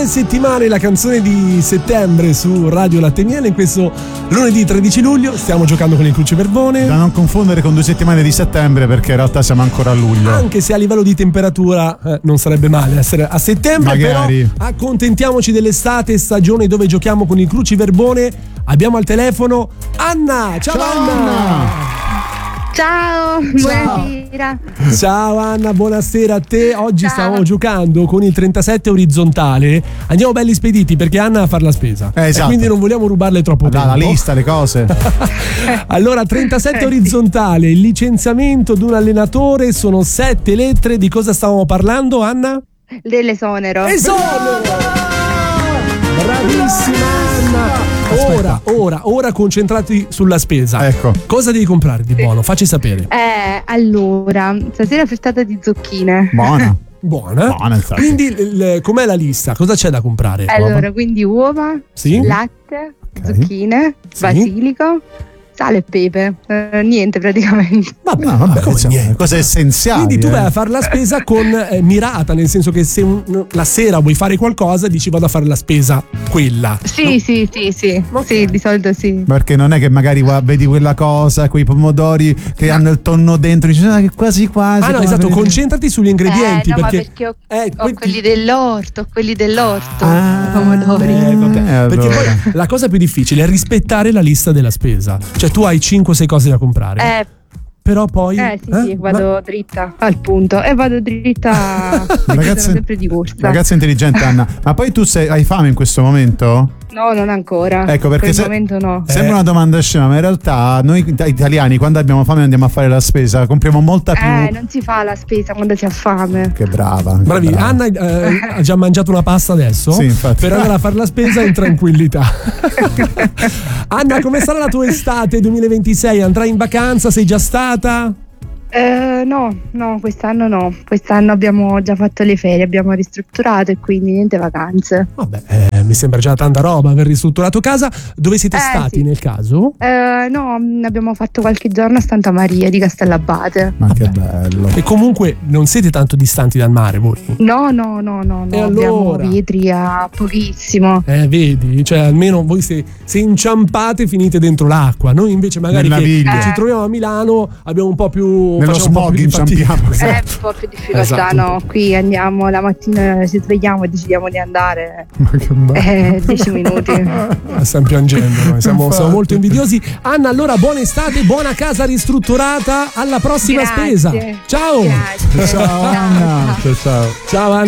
settimane la canzone di settembre su Radio Latte e Miele. In questo lunedì 13 luglio stiamo giocando con il cruciverbone. Da non confondere con 2 settimane di settembre, perché in realtà siamo ancora a luglio. Anche se a livello di temperatura non sarebbe male essere a settembre. Magari. Però accontentiamoci dell'estate, stagione dove giochiamo con il cruciverbone. Abbiamo al telefono Anna. Ciao Anna. Ciao, buonasera. Ciao Anna, buonasera a te. Oggi Ciao. stiamo giocando con il 37 orizzontale. Andiamo belli spediti perché Anna ha a fare la spesa. Esatto. E quindi non vogliamo rubarle troppo tempo. La lista, le cose. Allora, 37 orizzontale, il licenziamento di un allenatore, sono 7 lettere. Di cosa stavamo parlando, Anna? Dell'esonero. Esonero! Bravissima Anna! Ora concentrati sulla spesa. Ecco. Cosa devi comprare di buono? Facci sapere. Allora, stasera frittata di zucchine. Buona. Buona. Infatti. Quindi com'è la lista? Cosa c'è da comprare? Allora, quindi uova, Sì? latte, Ok. zucchine, Sì. basilico, sale e pepe. Niente praticamente. Vabbè, No, vabbè, come insomma, niente. cose essenziali. Quindi tu vai a fare la spesa con mirata, nel senso che se la sera vuoi fare qualcosa, dici vado a fare la spesa quella. Sì, sì, di solito sì. Perché non è che magari vedi quella cosa, quei pomodori che hanno il tonno dentro, dici quasi quasi. Ah no, esatto, concentrati sugli ingredienti. No, perché ma perché ho quelli dell'orto, Ah, i pomodori. vabbè. Perché allora. poi la cosa più difficile è rispettare la lista della spesa. Cioè tu hai 5-6 cose da comprare. Però poi Sì, vado dritta al punto e vado dritta. Sono sempre di corsa. Ragazza intelligente, Anna. Ma poi tu hai fame in questo momento? No, non ancora. Ecco, perché per il momento no. sembra una domanda scema, ma in realtà noi italiani quando abbiamo fame andiamo a fare la spesa, compriamo molta più. Non si fa la spesa quando si ha fame. Che brava. Bravi, che brava. Anna ha già mangiato una pasta adesso. Sì, infatti. Per andare a fare la spesa in tranquillità. Anna, come sarà la tua estate 2026? Andrai in vacanza? Sei già stata? No, quest'anno no. Quest'anno abbiamo già fatto le ferie, abbiamo ristrutturato e quindi niente vacanze. Vabbè, mi sembra già tanta roba aver ristrutturato casa. Dove siete stati sì. nel caso? No, abbiamo fatto qualche giorno a Santa Maria di Castellabate. Ma che bello. E comunque non siete tanto distanti dal mare voi? No. E Abbiamo allora? vetri a pochissimo. Vedi, cioè almeno voi se inciampate finite dentro l'acqua. Noi invece magari Nel che naviglio. ci troviamo a Milano abbiamo un po' più Nello facciamo un po' smog più di fatica. inciampiamo. Un po' più difficoltà, Esatto. no? Qui andiamo la mattina, ci svegliamo e decidiamo di andare. Ma che bello. 10 minuti. Stiamo piangendo, noi siamo Infatti. molto invidiosi. Anna, allora buona estate, buona casa ristrutturata, alla prossima Grazie. spesa. Ciao! Grazie. Ciao Anna. Ciao. Ciao Anna.